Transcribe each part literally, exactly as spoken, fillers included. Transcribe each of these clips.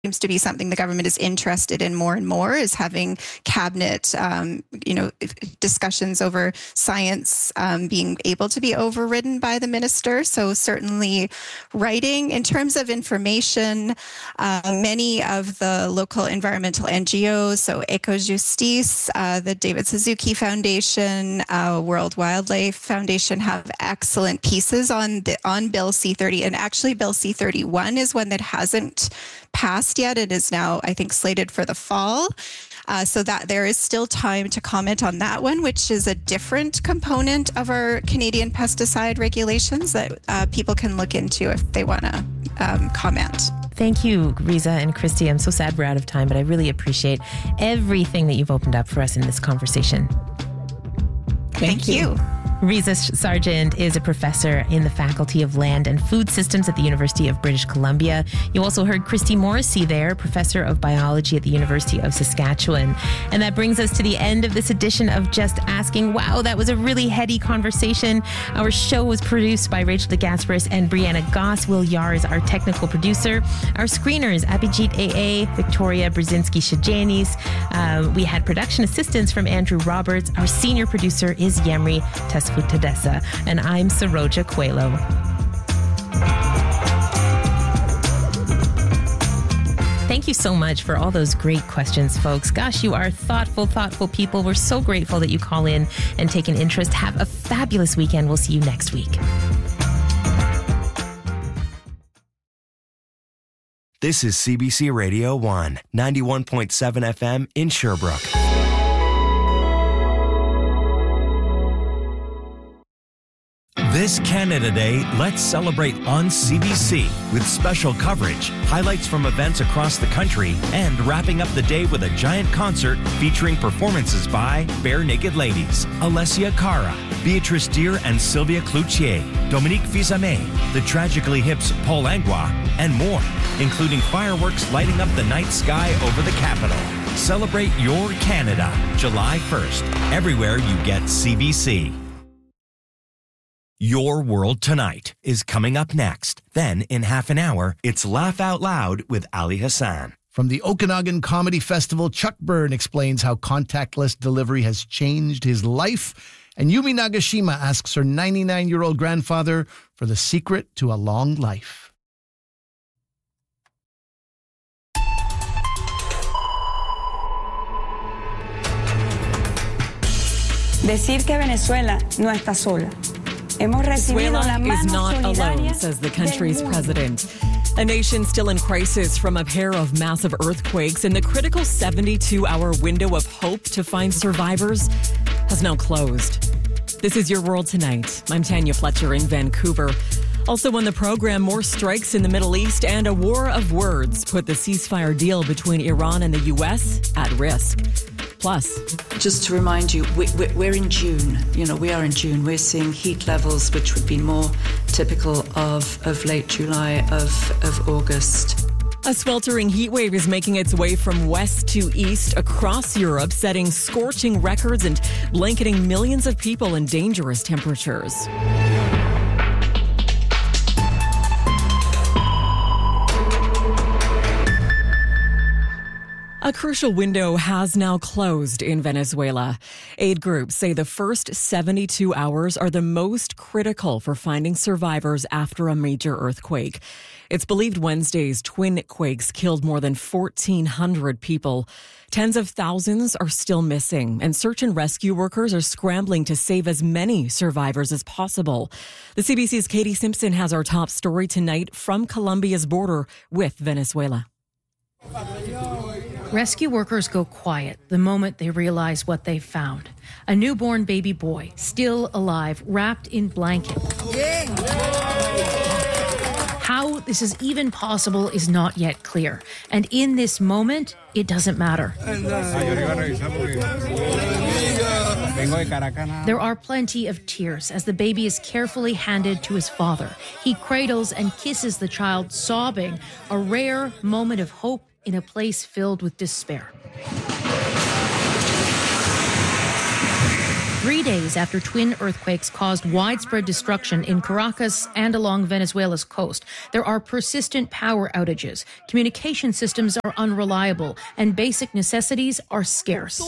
seems to be something the government is interested in more and more, is having cabinet, um, you know, discussions over science um, being able to be overridden by the minister. So certainly writing. In terms of information, uh, many of the local environmental N G Os, so EcoJustice, uh, the David Suzuki Foundation, uh, World Wildlife Foundation, have excellent pieces on the on Bill C thirty. And actually, Bill C thirty-one is one that hasn't passed yet. It is now, I think, slated for the fall. Uh, so that there is still time to comment on that one, which is a different component of our Canadian pesticide regulations that uh, people can look into if they want to um, comment. Thank you, Riza and Christy. I'm so sad we're out of time, but I really appreciate everything that you've opened up for us in this conversation. Thank, Thank you. you. Riza Sargent is a professor in the Faculty of Land and Food Systems at the University of British Columbia. You also heard Christy Morrissey there, professor of biology at the University of Saskatchewan. And that brings us to the end of this edition of Just Asking. Wow, that was a really heady conversation. Our show was produced by Rachel DeGasperis and Brianna Goss. Will Yar is our technical producer. Our screeners, Abhijit A A, Victoria Brzezinski-Shajanis. Uh, we had production assistance from Andrew Roberts. Our senior producer is Yemri Tesfut Tadessa, and I'm Saroja Coelho. Thank you so much for all those great questions, folks. Gosh, you are thoughtful, thoughtful people. We're so grateful that you call in and take an interest. Have a fabulous weekend. We'll see you next week. This is C B C Radio one, ninety-one point seven F M in Sherbrooke. This Canada Day, let's celebrate on C B C with special coverage, highlights from events across the country, and wrapping up the day with a giant concert featuring performances by Bare Naked Ladies, Alessia Cara, Beatrice Deer and Sylvia Cloutier, Dominique Fils-Aimé, the Tragically Hip's Paul Langlois, and more, including fireworks lighting up the night sky over the capital. Celebrate your Canada, July first, everywhere you get C B C. Your World Tonight is coming up next. Then, in half an hour, it's Laugh Out Loud with Ali Hassan. From the Okanagan Comedy Festival, Chuck Byrne explains how contactless delivery has changed his life. And Yumi Nagashima asks her ninety-nine-year-old grandfather for the secret to a long life. Decir que Venezuela no está sola. Venezuela is not alone, says the country's president. A nation still in crisis from a pair of massive earthquakes, and the critical seventy-two hour window of hope to find survivors has now closed. This is Your World Tonight. I'm Tanya Fletcher in Vancouver. Also on the program, more strikes in the Middle East and a war of words put the ceasefire deal between Iran and the U S at risk. Plus, just to remind you, we, we're in June. You know, we are in June. We're seeing heat levels which would be more typical of, of late July, of, of August. A sweltering heat wave is making its way from west to east across Europe, setting scorching records and blanketing millions of people in dangerous temperatures. A crucial window has now closed in Venezuela. Aid groups say the first seventy-two hours are the most critical for finding survivors after a major earthquake. It's believed Wednesday's twin quakes killed more than fourteen hundred people. Tens of thousands are still missing, and search and rescue workers are scrambling to save as many survivors as possible. The C B C's Katie Simpson has our top story tonight from Colombia's border with Venezuela. Rescue workers go quiet the moment they realize what they've found. A newborn baby boy, still alive, wrapped in blankets. How this is even possible is not yet clear. And in this moment, it doesn't matter. There are plenty of tears as the baby is carefully handed to his father. He cradles and kisses the child, sobbing, a rare moment of hope in a place filled with despair. Three days after twin earthquakes caused widespread destruction in Caracas and along Venezuela's coast, there are persistent power outages. Communication systems are unreliable, and basic necessities are scarce.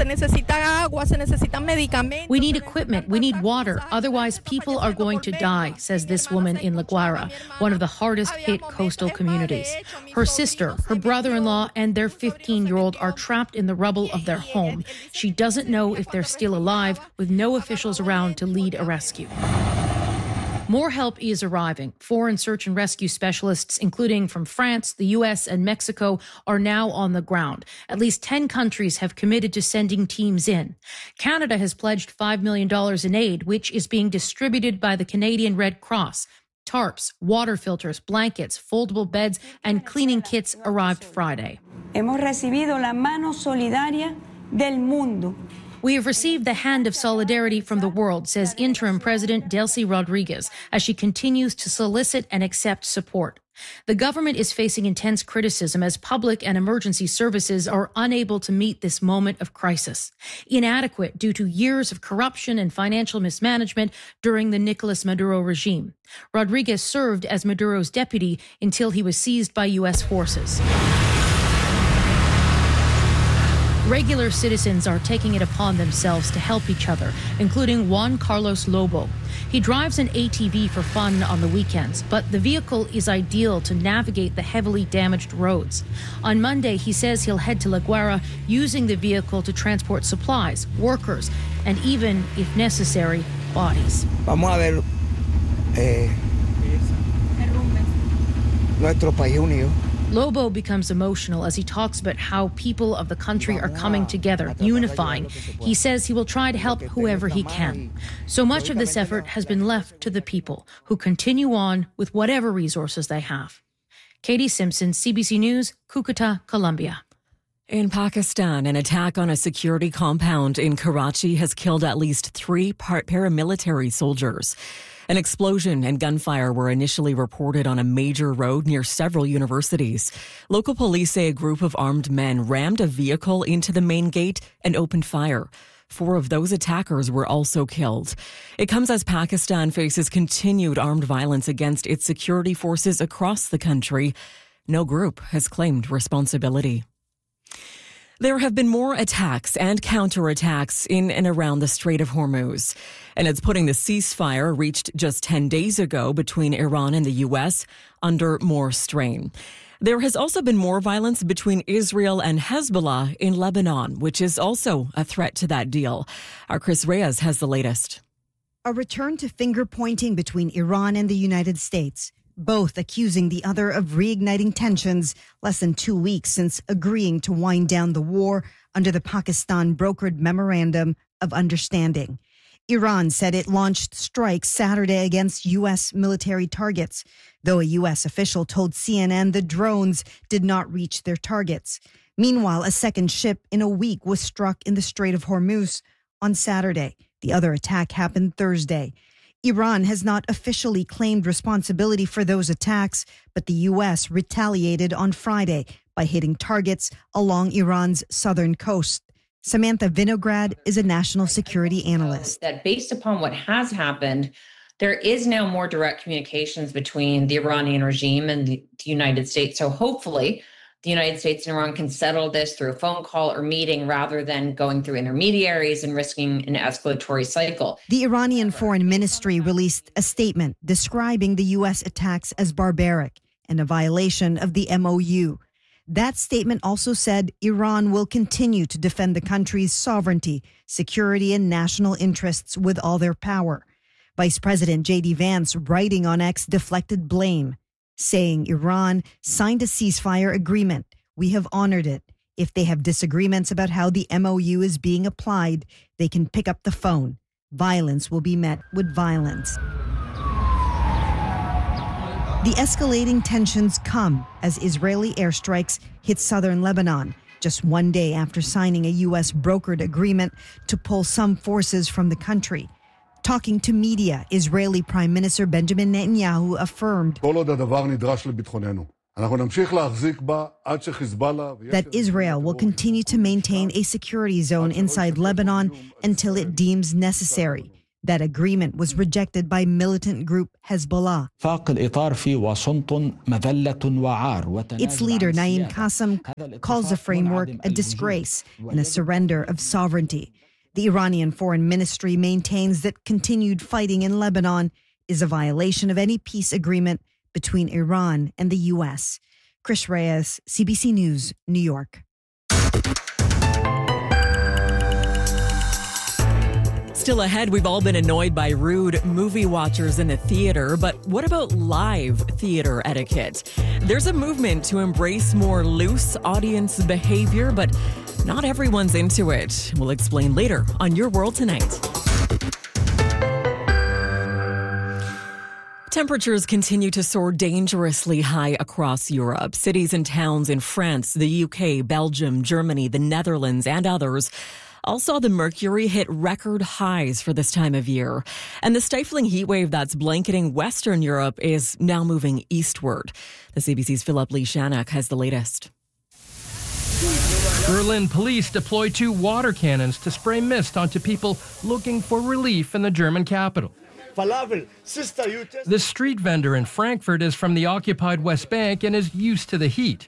We need equipment, we need water, otherwise people are going to die, says this woman in La Guaira, one of the hardest hit coastal communities. Her sister, her brother-in-law, and their fifteen-year-old are trapped in the rubble of their home. She doesn't know if they're still alive, with no officials around to lead a rescue. More help is arriving. Foreign search and rescue specialists, including from France, the U S, and Mexico, are now on the ground. At least ten countries have committed to sending teams in. Canada has pledged five million dollars in aid, which is being distributed by the Canadian Red Cross. Tarps, water filters, blankets, foldable beds, and cleaning kits arrived Friday. Hemos recibido la mano solidaria del mundo. We have received the hand of solidarity from the world, says interim President Delcy Rodriguez, as she continues to solicit and accept support. The government is facing intense criticism as public and emergency services are unable to meet this moment of crisis. Inadequate due to years of corruption and financial mismanagement during the Nicolas Maduro regime. Rodriguez served as Maduro's deputy until he was seized by U S forces. Regular citizens are taking it upon themselves to help each other, including Juan Carlos Lobo. He drives an A T V for fun on the weekends, but the vehicle is ideal to navigate the heavily damaged roads. On Monday, he says he'll head to La Guaira using the vehicle to transport supplies, workers, and even, if necessary, bodies. Vamos a ver eh, nuestro país unido. Lobo becomes emotional as he talks about how people of the country are coming together, unifying. He says he will try to help whoever he can. So much of this effort has been left to the people, who continue on with whatever resources they have. Katie Simpson, C B C News, Cucuta, Colombia. In Pakistan, an attack on a security compound in Karachi has killed at least three paramilitary soldiers. An explosion and gunfire were initially reported on a major road near several universities. Local police say a group of armed men rammed a vehicle into the main gate and opened fire. Four of those attackers were also killed. It comes as Pakistan faces continued armed violence against its security forces across the country. No group has claimed responsibility. There have been more attacks and counterattacks in and around the Strait of Hormuz, and it's putting the ceasefire reached just ten days ago between Iran and the U S under more strain. There has also been more violence between Israel and Hezbollah in Lebanon, which is also a threat to that deal. Our Chris Reyes has the latest. A return to finger-pointing between Iran and the United States, both accusing the other of reigniting tensions less than two weeks since agreeing to wind down the war under the Pakistan-brokered Memorandum of Understanding. Iran said it launched strikes Saturday against U S military targets, though a U S official told C N N the drones did not reach their targets. Meanwhile, a second ship in a week was struck in the Strait of Hormuz on Saturday. The other attack happened Thursday. Iran has not officially claimed responsibility for those attacks, but the U S retaliated on Friday by hitting targets along Iran's southern coast. Samantha Vinograd is a national security analyst. That based upon what has happened, there is now more direct communications between the Iranian regime and the United States. So hopefully the United States and Iran can settle this through a phone call or meeting rather than going through intermediaries and risking an escalatory cycle. The Iranian Foreign Ministry released a statement describing the U S attacks as barbaric and a violation of the M O U. That statement also said Iran will continue to defend the country's sovereignty, security, and national interests with all their power. Vice President J D Vance, writing on X, deflected blame, saying Iran signed a ceasefire agreement. We have honored it. If they have disagreements about how the M O U is being applied, they can pick up the phone. Violence will be met with violence. The escalating tensions come as Israeli airstrikes hit southern Lebanon, just one day after signing a U S brokered agreement to pull some forces from the country. Talking to media, Israeli Prime Minister Benjamin Netanyahu affirmed, That Israel will continue to maintain a security zone inside Lebanon until it deems necessary. That agreement was rejected by militant group Hezbollah. Its leader, Naim Qassem, calls the framework a disgrace and a surrender of sovereignty. The Iranian Foreign Ministry maintains that continued fighting in Lebanon is a violation of any peace agreement between Iran and the U S. Chris Reyes, C B C News, New York. Still ahead, we've all been annoyed by rude movie watchers in the theater, but what about live theater etiquette? There's a movement to embrace more loose audience behavior, but not everyone's into it. We'll explain later on Your World Tonight. Temperatures continue to soar dangerously high across Europe. Cities and towns in France, the U K, Belgium, Germany, the Netherlands, and others all saw the mercury hit record highs for this time of year. And the stifling heat wave that's blanketing Western Europe is now moving eastward. The C B C's Philip Lee Shannock has the latest. Berlin police deploy two water cannons to spray mist onto people looking for relief in the German capital. This street vendor in Frankfurt is from the occupied West Bank and is used to the heat.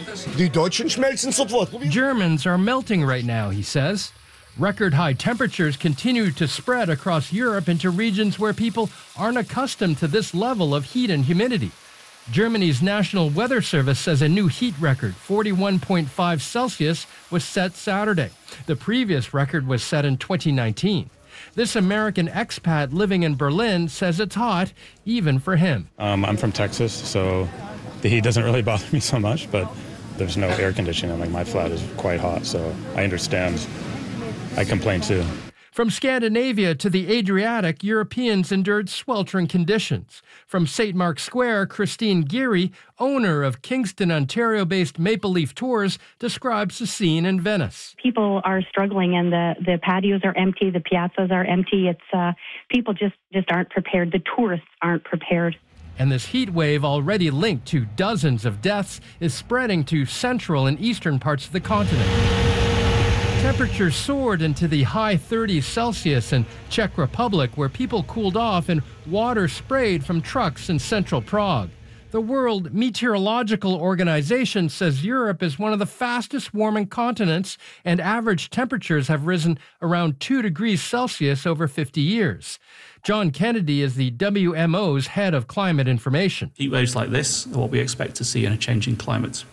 Germans are melting right now, he says. Record high temperatures continue to spread across Europe into regions where people aren't accustomed to this level of heat and humidity. Germany's National Weather Service says a new heat record, forty-one point five Celsius, was set Saturday. The previous record was set in twenty nineteen. This American expat living in Berlin says it's hot, even for him. Um, I'm from Texas, so the heat doesn't really bother me so much, but there's no air conditioning. Like, my flat is quite hot, so I understand. I complain too. From Scandinavia to the Adriatic, Europeans endured sweltering conditions. From Saint Mark's Square, Christine Geary, owner of Kingston, Ontario-based Maple Leaf Tours, describes the scene in Venice. People are struggling, and the, the patios are empty, the piazzas are empty. It's uh, people just, just aren't prepared. The tourists aren't prepared. And this heat wave, already linked to dozens of deaths, is spreading to central and eastern parts of the continent. Temperatures soared into the high thirties Celsius in Czech Republic, where people cooled off and water sprayed from trucks in central Prague. The World Meteorological Organization says Europe is one of the fastest warming continents, and average temperatures have risen around two degrees Celsius over fifty years. John Kennedy is the W M O's head of climate information. Heat waves like this are what we expect to see in a changing climate.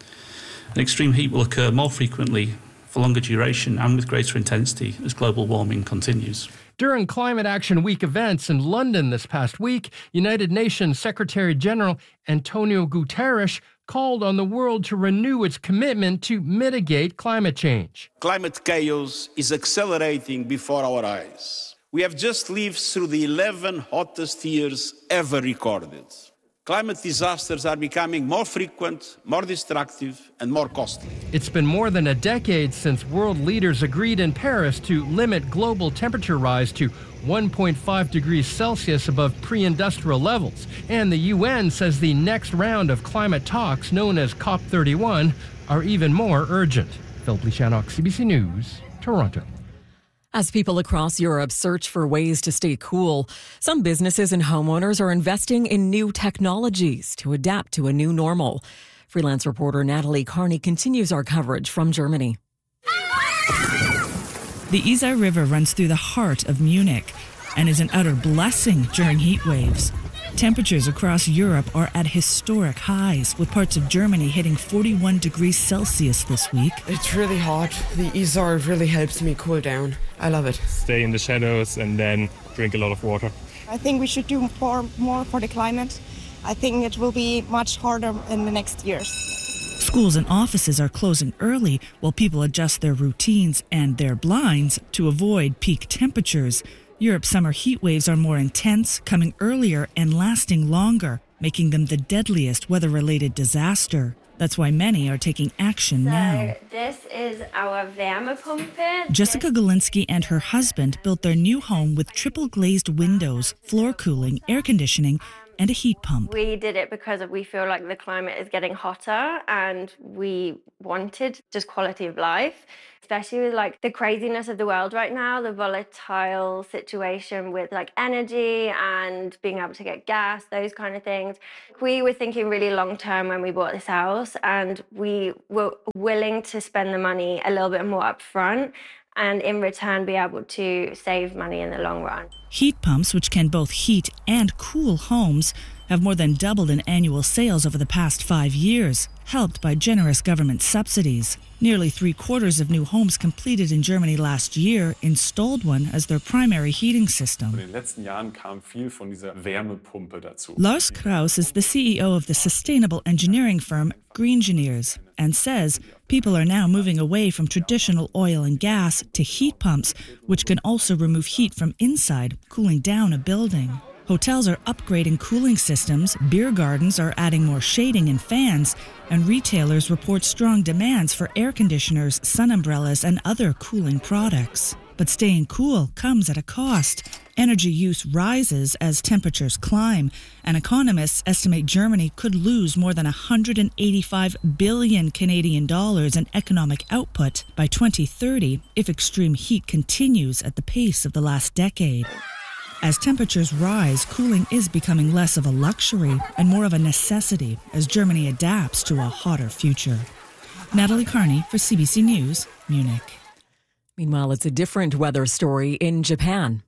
An extreme heat will occur more frequently, for longer duration, and with greater intensity as global warming continues. During Climate Action Week events in London this past week, United Nations Secretary General Antonio Guterres called on the world to renew its commitment to mitigate climate change. Climate chaos is accelerating before our eyes. We have just lived through the eleven hottest years ever recorded. Climate disasters are becoming more frequent, more destructive, and more costly. It's been more than a decade since world leaders agreed in Paris to limit global temperature rise to one point five degrees Celsius above pre-industrial levels. And the U N says the next round of climate talks, known as COP thirty-one, are even more urgent. Philip Lee Shannock, C B C News, Toronto. As people across Europe search for ways to stay cool, some businesses and homeowners are investing in new technologies to adapt to a new normal. Freelance reporter Natalie Carney continues our coverage from Germany. The Isar River runs through the heart of Munich and is an utter blessing during heat waves. Temperatures across Europe are at historic highs, with parts of Germany hitting forty-one degrees Celsius this week. It's really hot. The Isar really helps me cool down. I love it. Stay in the shadows and then drink a lot of water. I think we should do more, more for the climate. I think it will be much harder in the next years. Schools and offices are closing early while people adjust their routines and their blinds to avoid peak temperatures. Europe's summer heat waves are more intense, coming earlier and lasting longer, making them the deadliest weather-related disaster. That's why many are taking action so now. This is our Wärmepumpe. Jessica Galinsky and her husband built their new home with triple glazed windows, floor cooling, air conditioning, and a heat pump. We did it because we feel like the climate is getting hotter and we wanted just quality of life, especially with like the craziness of the world right now, the volatile situation with like energy and being able to get gas, those kind of things. We were thinking really long term when we bought this house, and we were willing to spend the money a little bit more upfront and in return be able to save money in the long run. Heat pumps, which can both heat and cool homes, have more than doubled in annual sales over the past five years, helped by generous government subsidies. Nearly three quarters of new homes completed in Germany last year installed one as their primary heating system. In den letzten Jahren kam viel von dieser Wärmepumpe dazu. Lars Kraus is the C E O of the sustainable engineering firm Greengineers and says people are now moving away from traditional oil and gas to heat pumps, which can also remove heat from inside, cooling down a building. Hotels are upgrading cooling systems, beer gardens are adding more shading and fans, and retailers report strong demands for air conditioners, sun umbrellas, and other cooling products. But staying cool comes at a cost. Energy use rises as temperatures climb, and economists estimate Germany could lose more than one hundred eighty-five billion Canadian dollars in economic output by twenty thirty if extreme heat continues at the pace of the last decade. As temperatures rise, cooling is becoming less of a luxury and more of a necessity as Germany adapts to a hotter future. Natalie Carney for C B C News, Munich. Meanwhile, it's a different weather story in Japan.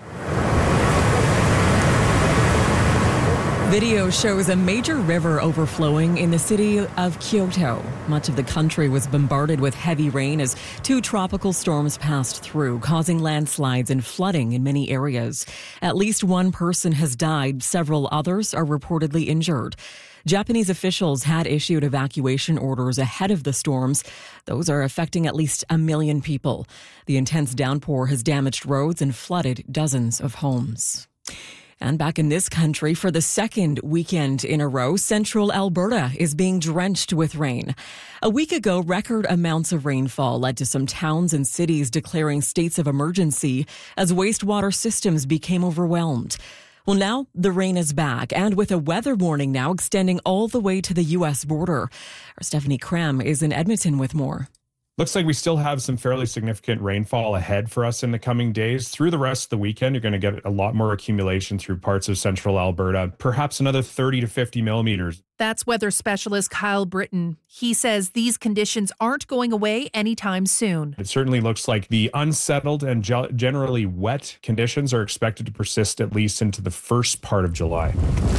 Video shows a major river overflowing in the city of Kyoto. Much of the country was bombarded with heavy rain as two tropical storms passed through, causing landslides and flooding in many areas. At least one person has died. Several others are reportedly injured. Japanese officials had issued evacuation orders ahead of the storms. Those are affecting at least a million people. The intense downpour has damaged roads and flooded dozens of homes. And back in this country, for the second weekend in a row, central Alberta is being drenched with rain. A week ago, record amounts of rainfall led to some towns and cities declaring states of emergency as wastewater systems became overwhelmed. Well, now the rain is back, and with a weather warning now extending all the way to the U S border. Our Stephanie Cram is in Edmonton with more. Looks like we still have some fairly significant rainfall ahead for us in the coming days. Through the rest of the weekend, you're going to get a lot more accumulation through parts of central Alberta, perhaps another thirty to fifty millimeters. That's weather specialist Kyle Britton. He says these conditions aren't going away anytime soon. It certainly looks like the unsettled and ge- generally wet conditions are expected to persist at least into the first part of July.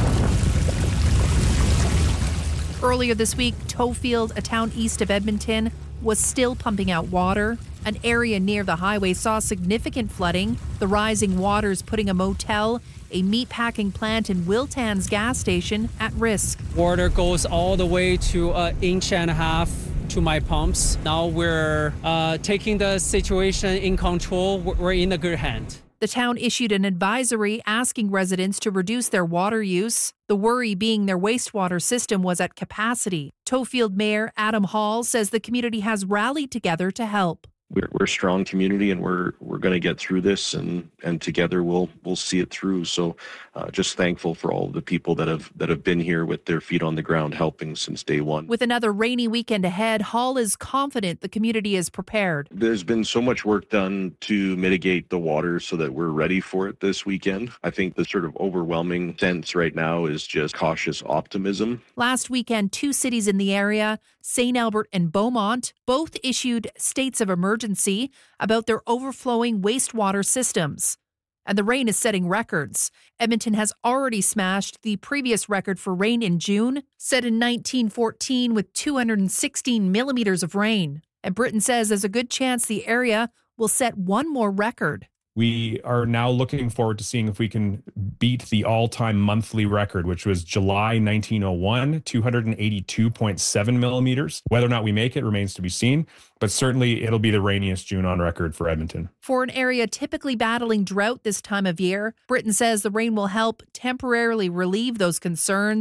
Earlier this week, Toefield, a town east of Edmonton, was still pumping out water. An area near the highway saw significant flooding, the rising waters putting a motel, a meatpacking plant, and Wiltan's gas station at risk. Water goes all the way to an inch and a half to my pumps. Now we're uh, taking the situation in control. We're in a good hand. The town issued an advisory asking residents to reduce their water use, the worry being their wastewater system was at capacity. Toefield Mayor Adam Hall says the community has rallied together to help. We're, we're a strong community, and we're we're going to get through this, and, and together we'll we'll see it through. So, uh, just thankful for all of the people that have that have been here with their feet on the ground, helping since day one. With another rainy weekend ahead, Hall is confident the community is prepared. There's been so much work done to mitigate the water so that we're ready for it this weekend. I think the sort of overwhelming sense right now is just cautious optimism. Last weekend, two cities in the area, Saint Albert and Beaumont, both issued states of emergency about their overflowing wastewater systems. And the rain is setting records. Edmonton has already smashed the previous record for rain in June, set in nineteen fourteen with two hundred sixteen millimeters of rain. And Britton says there's a good chance the area will set one more record. We are now looking forward to seeing if we can beat the all-time monthly record, which was July nineteen oh one, two hundred eighty-two point seven millimeters. Whether or not we make it remains to be seen, but certainly it'll be the rainiest June on record for Edmonton. For an area typically battling drought this time of year, Britton says the rain will help temporarily relieve those concerns.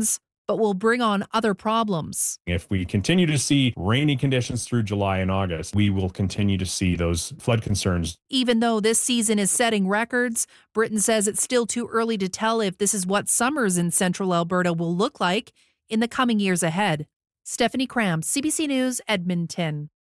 but will bring on other problems. If we continue to see rainy conditions through July and August, we will continue to see those flood concerns. Even though this season is setting records, Britain says it's still too early to tell if this is what summers in central Alberta will look like in the coming years ahead. Stephanie Cram, C B C News, Edmonton.